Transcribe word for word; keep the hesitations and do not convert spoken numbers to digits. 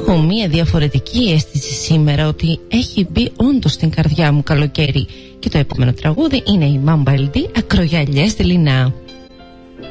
Έχω μία διαφορετική αίσθηση σήμερα ότι έχει μπει όντως στην καρδιά μου καλοκαίρι. Και το επόμενο τραγούδι είναι η Mamba ελ ντι, Ακρογιαλιές Δειλινά.